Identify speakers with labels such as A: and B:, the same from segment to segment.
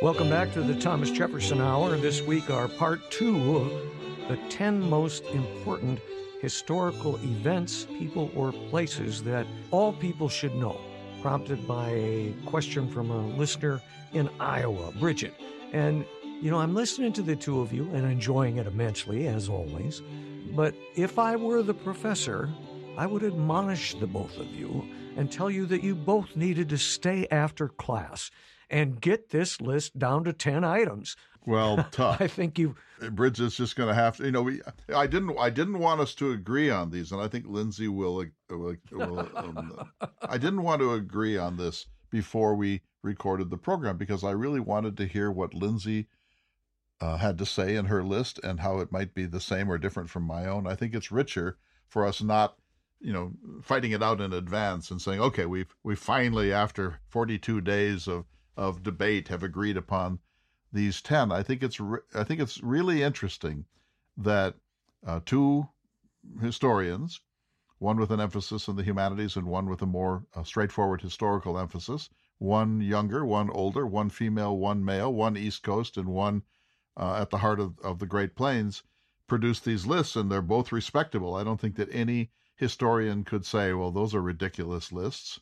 A: Welcome back to the Thomas Jefferson Hour. This week, our part 2 of the 10 most important historical events, people, or places that all people should know, prompted by a question from a listener in Iowa, Bridget. And, I'm listening to the two of you and enjoying it immensely, as always. But if I were the professor, I would admonish the both of you and tell you that you both needed to stay after class and get this list down to 10 items.
B: Well, tough.
A: I think
B: Bridget's just going to have to. I didn't want us to agree on these, and I think Lindsay will. I didn't want to agree on this before we recorded the program because I really wanted to hear what Lindsay had to say in her list and how it might be the same or different from my own. I think it's richer for us not, fighting it out in advance and saying, okay, we finally, after 42 days of debate, have agreed upon these 10. I think it's really interesting that two historians, one with an emphasis in the humanities and one with a more straightforward historical emphasis, one younger, one older, one female, one male, one East Coast, and one at the heart of the Great Plains, produced these lists, and they're both respectable. I don't think that any historian could say, well, those are ridiculous lists.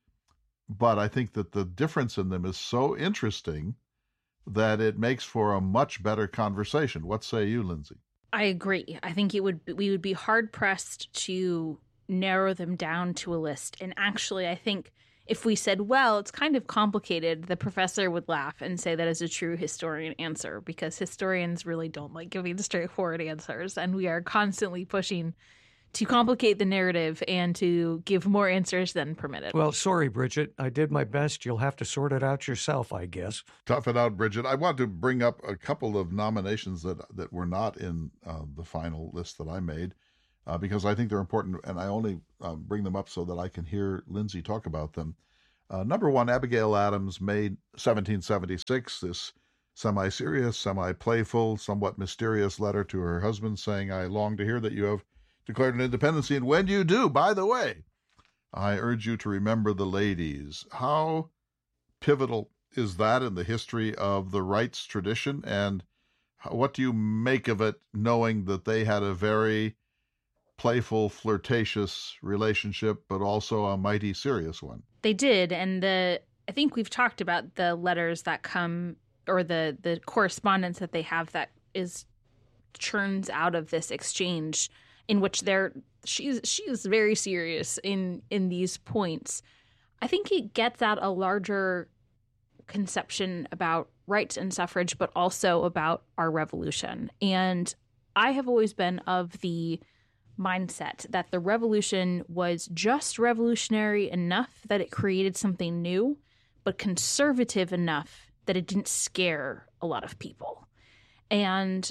B: But I think that the difference in them is so interesting that it makes for a much better conversation. What say you, Lindsay?
C: I agree. I think we would be hard-pressed to narrow them down to a list. And actually, I think if we said, well, it's kind of complicated, the professor would laugh and say that is a true historian answer, because historians really don't like giving straightforward answers. And we are constantly pushing to complicate the narrative and to give more answers than permitted.
A: Well, sorry, Bridget. I did my best. You'll have to sort it out yourself, I guess.
B: Tough it out, Bridget. I want to bring up a couple of nominations that were not in the final list that I made because I think they're important, and I only bring them up so that I can hear Lindsay talk about them. Number one, Abigail Adams made 1776, this semi-serious, semi-playful, somewhat mysterious letter to her husband saying, I long to hear that you have declared an independence, and when you do, by the way, I urge you to remember the ladies. How pivotal is that in the history of the rights tradition, and what do you make of it, knowing that they had a very playful, flirtatious relationship, but also a mighty serious one?
C: They did, and I think we've talked about the letters that come, or the correspondence that they have that churns out of this exchange, in which she is very serious in these points. I think it gets at a larger conception about rights and suffrage, but also about our revolution. And I have always been of the mindset that the revolution was just revolutionary enough that it created something new, but conservative enough that it didn't scare a lot of people. And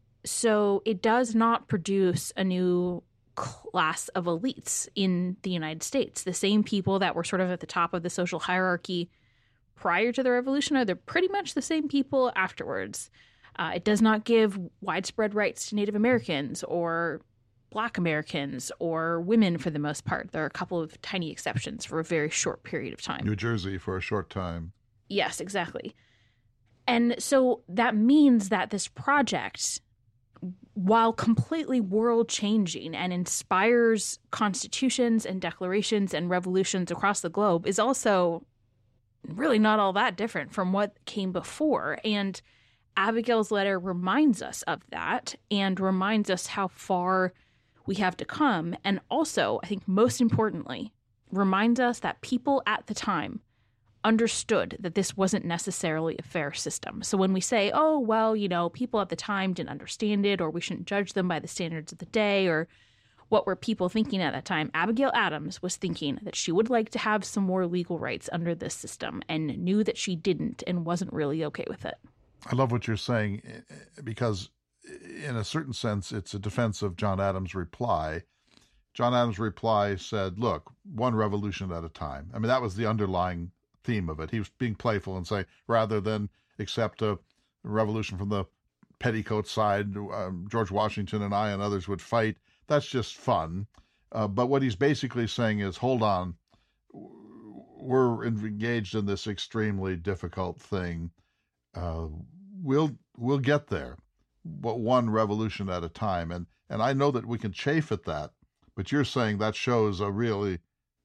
C: so it does not produce a new class of elites in the United States. The same people that were sort of at the top of the social hierarchy prior to the revolution they're pretty much the same people afterwards. It does not give widespread rights to Native Americans or Black Americans or women for the most part. There are a couple of tiny exceptions for a very short period of time.
B: New Jersey for a short time.
C: Yes, exactly. And so that means that this project, while completely world-changing and inspires constitutions and declarations and revolutions across the globe, is also really not all that different from what came before. And Abigail's letter reminds us of that and reminds us how far we have to come. And also, I think most importantly, reminds us that people at the time understood that this wasn't necessarily a fair system. So when we say, oh, well, people at the time didn't understand it, or we shouldn't judge them by the standards of the day, or what were people thinking at that time, Abigail Adams was thinking that she would like to have some more legal rights under this system and knew that she didn't and wasn't really okay with it.
B: I love what you're saying, because in a certain sense, it's a defense of John Adams' reply. John Adams' reply said, look, one revolution at a time. I mean, that was the underlying theme of it. He was being playful and saying, rather than accept a revolution from the petticoat side, George Washington and I and others would fight. That's just fun. But what he's basically saying is, hold on, we're engaged in this extremely difficult thing. Uh, we'll get there, but one revolution at a time. And I know that we can chafe at that, but you're saying that shows a really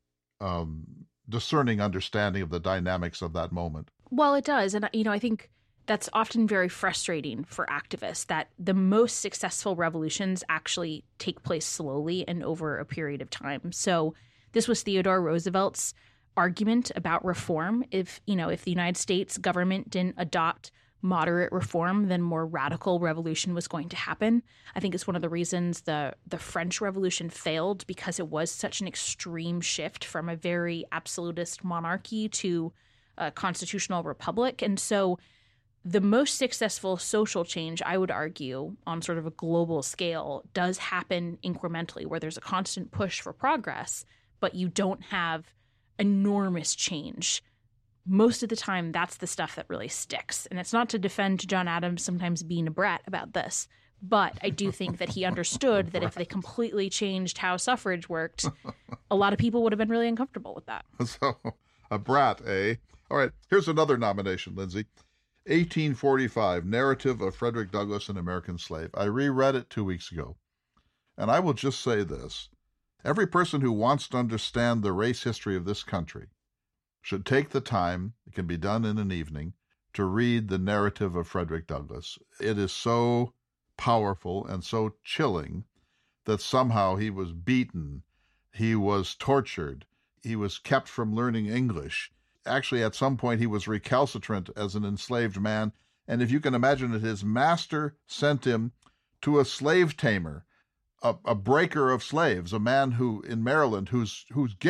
B: discerning understanding of the dynamics of that moment.
C: Well, it does. And, I think that's often very frustrating for activists, that the most successful revolutions actually take place slowly and over a period of time. So this was Theodore Roosevelt's argument about reform. If the United States government didn't adopt moderate reform, then more radical revolution was going to happen. I think it's one of the reasons the French Revolution failed, because it was such an extreme shift from a very absolutist monarchy to a constitutional republic. And so the most successful social change, I would argue, on sort of a global scale, does happen incrementally, where there's a constant push for progress, but you don't have enormous change. Most of the time, that's the stuff that really sticks. And it's not to defend John Adams sometimes being a brat about this, but I do think that he understood that if they completely changed how suffrage worked, a lot of people would have been really uncomfortable with that.
B: So, a brat, eh? All right, here's another nomination, Lindsay. 1845, Narrative of Frederick Douglass, an American Slave. I reread it 2 weeks ago, and I will just say this. Every person who wants to understand the race history of this country should take the time, it can be done in an evening, to read the narrative of Frederick Douglass. It is so powerful and so chilling that somehow he was beaten, he was tortured, he was kept from learning English. Actually, at some point, he was recalcitrant as an enslaved man, and if you can imagine it, his master sent him to a slave tamer, a breaker of slaves, a man who, in Maryland, whose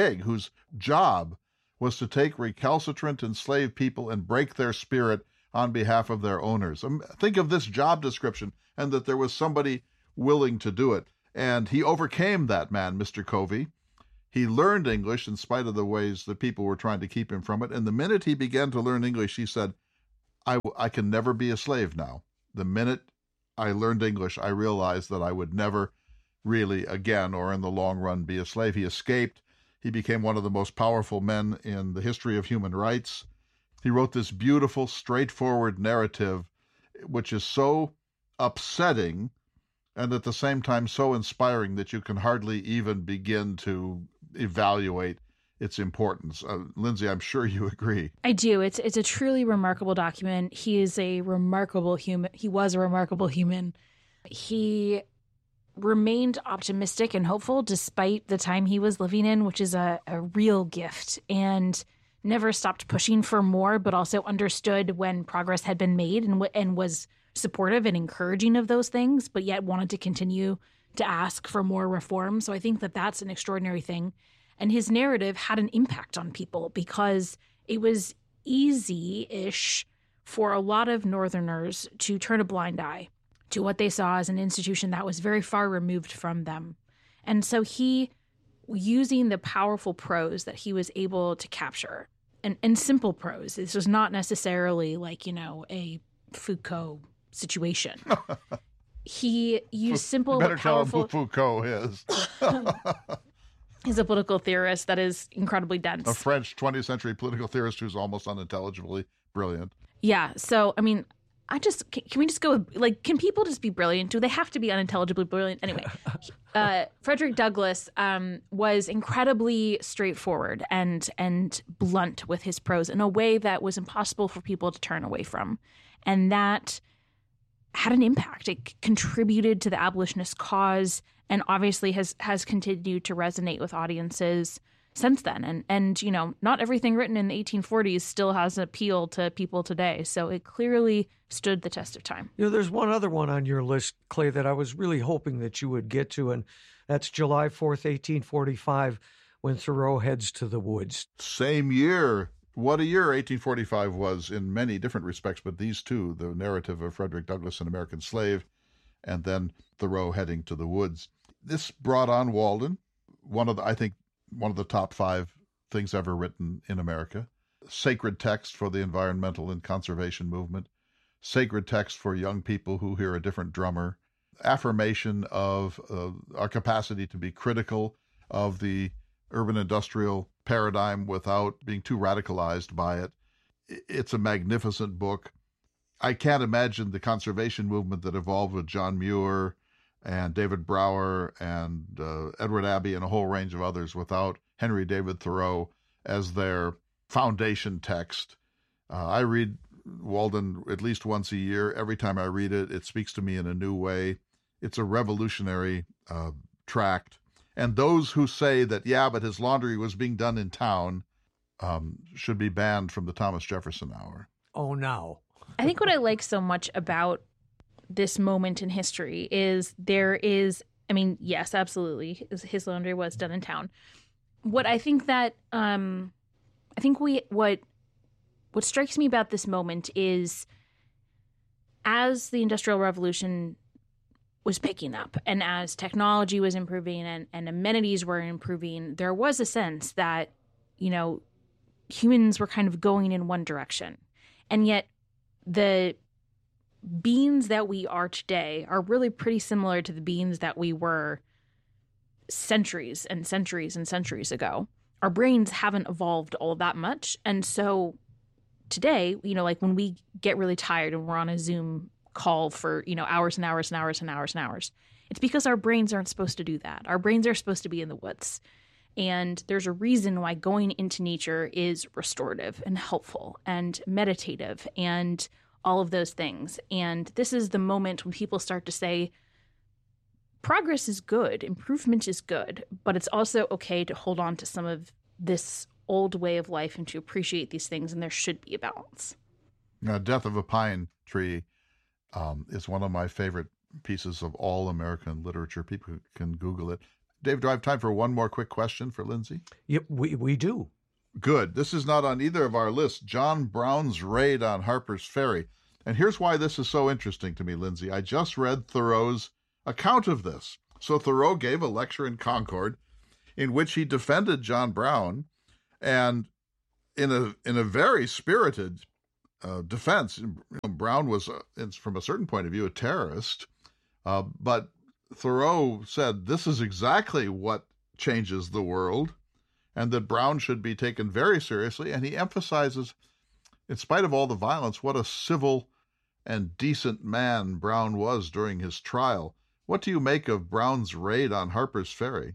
B: job was to take recalcitrant enslaved people and break their spirit on behalf of their owners. Think of this job description, and that there was somebody willing to do it. And he overcame that man, Mr. Covey. He learned English in spite of the ways that people were trying to keep him from it. And the minute he began to learn English, he said, I can never be a slave now. The minute I learned English, I realized that I would never really again, or in the long run, be a slave. He escaped. He became one of the most powerful men in the history of human rights. He wrote this beautiful, straightforward narrative, which is so upsetting and at the same time so inspiring that you can hardly even begin to evaluate its importance. Lindsay, I'm sure you agree.
C: I do. It's a truly remarkable document. He is a remarkable human. He was a remarkable human. He remained optimistic and hopeful despite the time he was living in, which is a real gift, and never stopped pushing for more, but also understood when progress had been made and was supportive and encouraging of those things, but yet wanted to continue to ask for more reform. So I think that that's an extraordinary thing. And his narrative had an impact on people because it was easy-ish for a lot of Northerners to turn a blind eye to what they saw as an institution that was very far removed from them. And so he, using the powerful prose that he was able to capture, and simple prose, this was not necessarily like, a Foucault situation. He used simple but powerful...
B: Better tell him who Foucault is.
C: He's a political theorist that is incredibly dense.
B: A French 20th century political theorist who's almost unintelligibly brilliant.
C: Yeah. So, I mean, can we just go with, can people just be brilliant? Do they have to be unintelligibly brilliant? Anyway, Frederick Douglass was incredibly straightforward and blunt with his prose in a way that was impossible for people to turn away from. And that had an impact. It contributed to the abolitionist cause and obviously has continued to resonate with audiences since then. And not everything written in the 1840s still has an appeal to people today. So it clearly stood the test of time.
A: There's one other one on your list, Clay, that I was really hoping that you would get to, and that's July 4th, 1845, when Thoreau heads to the woods.
B: Same year. What a year 1845 was in many different respects, but these two, the narrative of Frederick Douglass, an American Slave, and then Thoreau heading to the woods. This brought on Walden, one of the top 5 things ever written in America. Sacred text for the environmental and conservation movement. Sacred text for young people who hear a different drummer. Affirmation of our capacity to be critical of the urban industrial paradigm without being too radicalized by it. It's a magnificent book. I can't imagine the conservation movement that evolved with John Muir and David Brower and Edward Abbey and a whole range of others without Henry David Thoreau as their foundation text. I read Walden at least once a year. Every time I read it, it speaks to me in a new way. It's a revolutionary tract. And those who say that, yeah, but his laundry was being done in town, should be banned from the Thomas Jefferson Hour.
A: Oh, no.
C: I think what I like so much about this moment in history is yes, absolutely, his laundry was done in town. What I think that, what strikes me about this moment is as the Industrial Revolution was picking up and as technology was improving and amenities were improving, there was a sense that, humans were kind of going in one direction. And yet the beings that we are today are really pretty similar to the beings that we were centuries and centuries and centuries ago. Our brains haven't evolved all that much. And so today, like when we get really tired and we're on a Zoom call for, hours and hours and hours and hours and hours, it's because our brains aren't supposed to do that. Our brains are supposed to be in the woods. And there's a reason why going into nature is restorative and helpful and meditative and all of those things. And this is the moment when people start to say, progress is good, improvement is good, but it's also okay to hold on to some of this old way of life and to appreciate these things, and there should be a balance.
B: Now, Death of a Pine Tree is one of my favorite pieces of all American literature. People can Google it. Dave, do I have time for one more quick question for Lindsay?
A: Yep, we do.
B: Good. This is not on either of our lists. John Brown's raid on Harper's Ferry. And here's why this is so interesting to me, Lindsay. I just read Thoreau's account of this. So Thoreau gave a lecture in Concord in which he defended John Brown, and in a very spirited defense. Brown was, from a certain point of view, a terrorist, but Thoreau said this is exactly what changes the world, and that Brown should be taken very seriously. And he emphasizes, in spite of all the violence, what a civil and decent man Brown was during his trial. What do you make of Brown's raid on Harper's Ferry?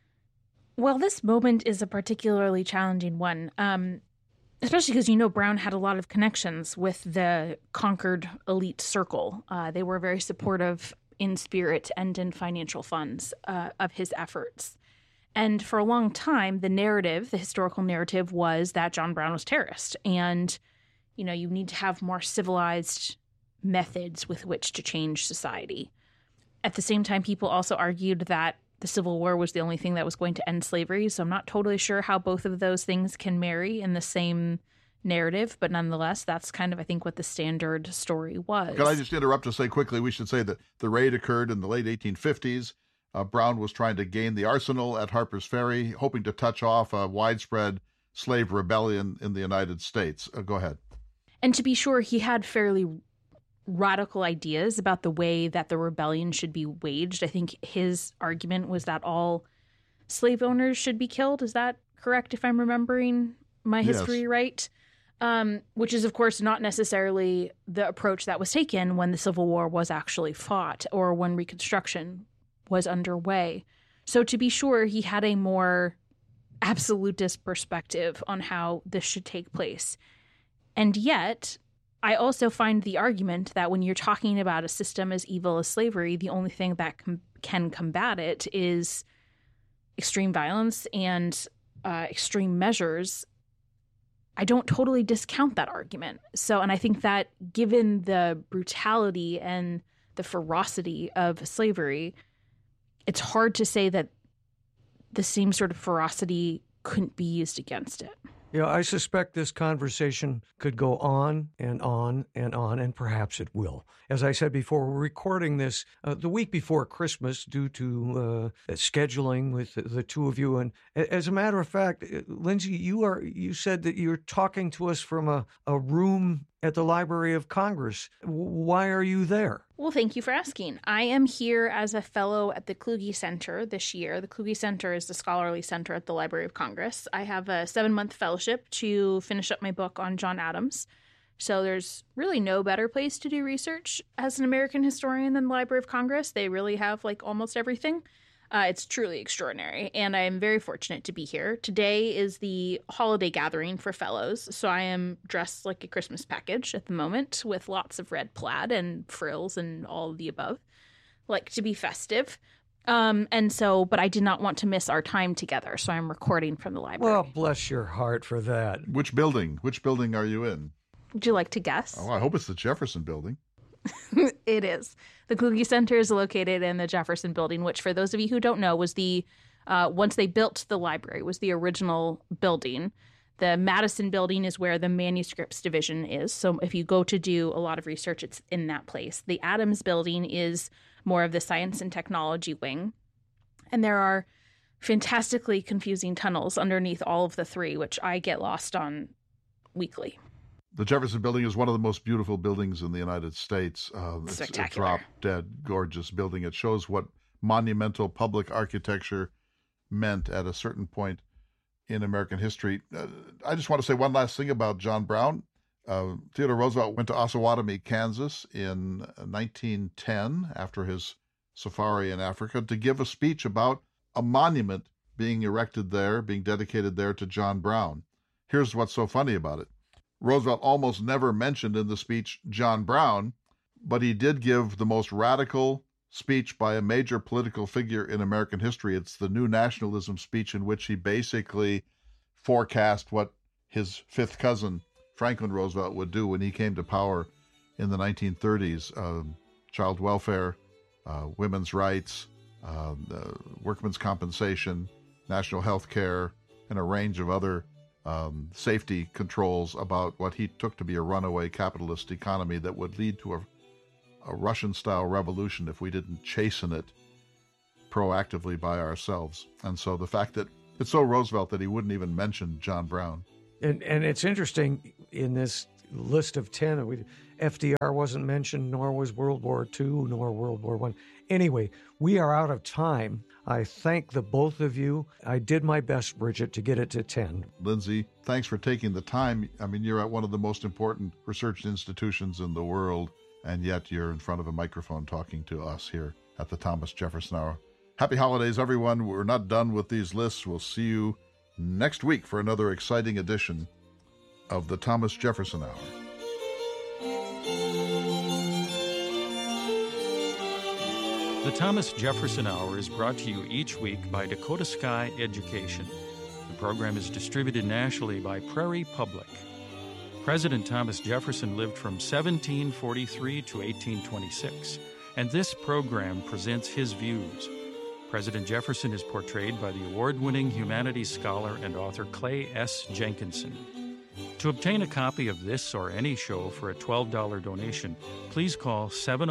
C: Well, this moment is a particularly challenging one, especially because, Brown had a lot of connections with the Concord elite circle. They were very supportive in spirit and in financial funds of his efforts. And for a long time, the historical narrative was that John Brown was a terrorist. And, you need to have more civilized methods with which to change society. At the same time, people also argued that the Civil War was the only thing that was going to end slavery. So I'm not totally sure how both of those things can marry in the same narrative, but nonetheless, that's kind of, I think, what the standard story was.
B: Can I just interrupt to say quickly, we should say that the raid occurred in the late 1850s. Brown was trying to gain the arsenal at Harper's Ferry, hoping to touch off a widespread slave rebellion in the United States. Go ahead.
C: And to be sure, he had fairly radical ideas about the way that the rebellion should be waged. I think his argument was that all slave owners should be killed. Is that correct, if I'm remembering my history right? Which is, of course, not necessarily the approach that was taken when the Civil War was actually fought or when Reconstruction was underway. So to be sure, he had a more absolutist perspective on how this should take place. And yet, I also find the argument that when you're talking about a system as evil as slavery, the only thing that can combat it is extreme violence and extreme measures. I don't totally discount that argument. And I think that given the brutality and the ferocity of slavery, it's hard to say that the same sort of ferocity couldn't be used against it.
A: I suspect this conversation could go on and on and on, and perhaps it will. As I said before, we're recording this the week before Christmas due to scheduling with the two of you. And as a matter of fact, Lindsay, you said that you're talking to us from a room at the Library of Congress. Why are you there?
C: Well, thank you for asking. I am here as a fellow at the Kluge Center this year. The Kluge Center is the scholarly center at the Library of Congress. I have a 7-month fellowship to finish up my book on John Adams. So there's really no better place to do research as an American historian than the Library of Congress. They really have like almost everything. It's truly extraordinary, and I am very fortunate to be here. Today is the holiday gathering for fellows, so I am dressed like a Christmas package at the moment with lots of red plaid and frills and all of the above. Like to be festive. But I did not want to miss our time together, so I'm recording from the library.
A: Well, bless your heart for that.
B: Which building? Which building are you in?
C: Would you like to guess?
B: Oh, I hope it's the Jefferson Building.
C: It is. The Kluge Center is located in the Jefferson Building, which, for those of you who don't know, was the once they built the library, was the original building. The Madison Building is where the manuscripts division is. So if you go to do a lot of research, it's in that place. The Adams Building is more of the science and technology wing. And there are fantastically confusing tunnels underneath all of the three, which I get lost on weekly.
B: The Jefferson Building is one of the most beautiful buildings in the United States. It's a drop-dead gorgeous building. It shows what monumental public architecture meant at a certain point in American history. I just want to say one last thing about John Brown. Theodore Roosevelt went to Osawatomie, Kansas in 1910 after his safari in Africa to give a speech about a monument being erected there, being dedicated there to John Brown. Here's what's so funny about it. Roosevelt almost never mentioned in the speech John Brown, but he did give the most radical speech by a major political figure in American history. It's the New Nationalism speech, in which he basically forecast what his fifth cousin, Franklin Roosevelt, would do when he came to power in the 1930s. Child welfare, women's rights, workmen's compensation, national health care, and a range of other safety controls about what he took to be a runaway capitalist economy that would lead to a Russian-style revolution if we didn't chasten it proactively by ourselves. And so the fact that it's so Roosevelt that he wouldn't even mention John Brown.
A: And it's interesting, in this list of 10, FDR wasn't mentioned, nor was World War II, nor World War I. Anyway, we are out of time. I thank the both of you. I did my best, Bridget, to get it to 10.
B: Lindsay, thanks for taking the time. I mean, you're at one of the most important research institutions in the world, and yet you're in front of a microphone talking to us here at the Thomas Jefferson Hour. Happy holidays, everyone. We're not done with these lists. We'll see you next week for another exciting edition of the Thomas Jefferson Hour.
D: The Thomas Jefferson Hour is brought to you each week by Dakota Sky Education. The program is distributed nationally by Prairie Public. President Thomas Jefferson lived from 1743 to 1826, and this program presents his views. President Jefferson is portrayed by the award-winning humanities scholar and author Clay S. Jenkinson. To obtain a copy of this or any show for a $12 donation, please call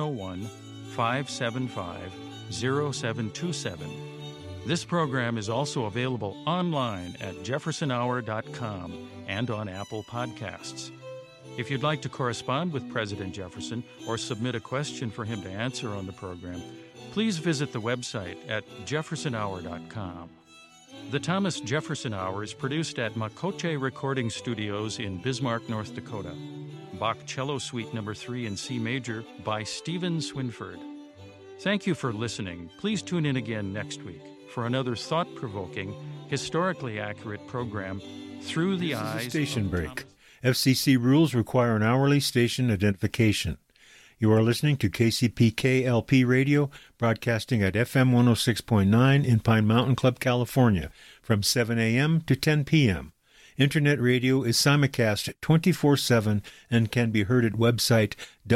D: 701-575-0727. This program is also available online at jeffersonhour.com and on Apple Podcasts. If you'd like to correspond with President Jefferson or submit a question for him to answer on the program, please visit the website at jeffersonhour.com. The Thomas Jefferson Hour is produced at Makoche Recording Studios in Bismarck, North Dakota. Bach Cello Suite No. 3 in C Major by Stephen Swinford. Thank you for listening. Please tune in again next week for another thought-provoking, historically accurate program through the eyes of
E: Station break. FCC rules require an hourly station identification. You are listening to KCPK-LP Radio, broadcasting at FM 106.9 in Pine Mountain Club, California, from 7 a.m. to 10 p.m. Internet radio is simulcast 24/7 and can be heard at website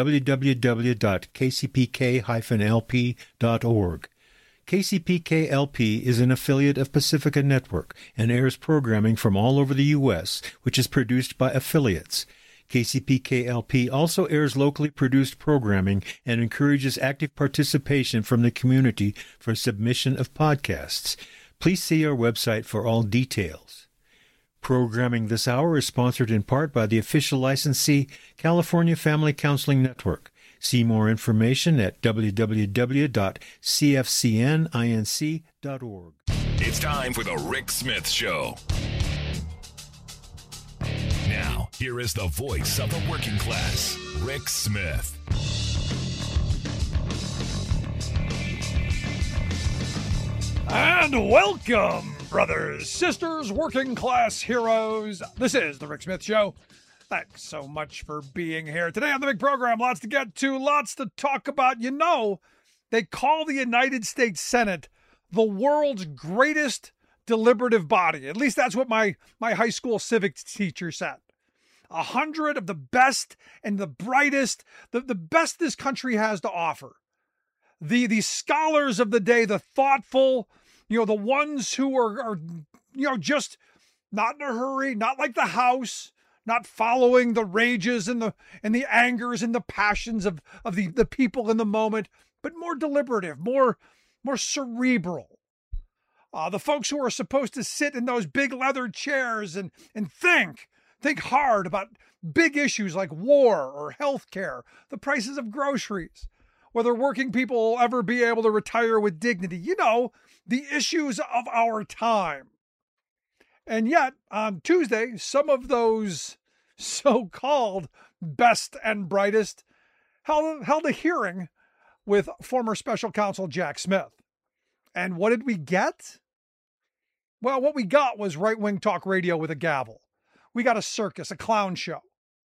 E: www.kcpk-lp.org. KCPK-LP is an affiliate of Pacifica Network and airs programming from all over the U.S., which is produced by affiliates. KCPK-LP also airs locally produced programming and encourages active participation from the community for submission of podcasts. Please see our website for all details. Programming this hour is sponsored in part by the official licensee, California Family Counseling Network. See more information at www.cfcninc.org.
F: It's time for the Rick Smith Show. Now, Here is the voice of the working class, Rick Smith.
G: And welcome, brothers, sisters, working class heroes. This is the Rick Smith Show. Thanks so much for being here. Today on the big program, lots to get to, lots to talk about. You know, they call the United States Senate the world's greatest deliberative body. At least that's what my high school civics teacher said. 100 of the best and the brightest, the best this country has to offer. The scholars of the day, the thoughtful, the ones who are just not in a hurry, not like the House, not following the rages and the angers and the passions of the people in the moment, but more deliberative, more cerebral. The folks who are supposed to sit in those big leather chairs and think hard about big issues like war or healthcare, the prices of groceries, whether working people will ever be able to retire with dignity. The issues of our time. And yet, on Tuesday, some of those so-called best and brightest held a hearing with former special counsel Jack Smith. And what did we get? Well, what we got was right-wing talk radio with a gavel. We got a circus, a clown show.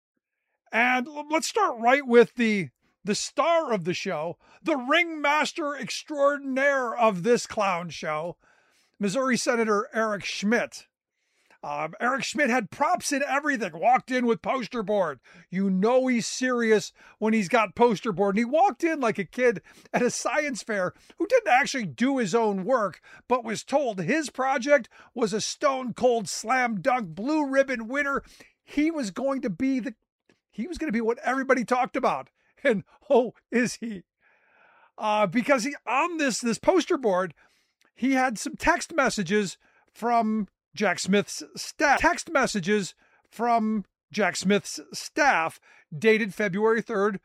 G: And let's start right with the star of the show, the ringmaster extraordinaire of this clown show, Missouri Senator Eric Schmitt. Eric Schmitt had props in everything, walked in with poster board. He's serious when he's got poster board. And he walked in like a kid at a science fair who didn't actually do his own work, but was told his project was a stone cold slam dunk blue ribbon winner. He was going to be what everybody talked about. And is he? Because on this poster board, he had some text messages from Jack Smith's staff. Dated February 3rd,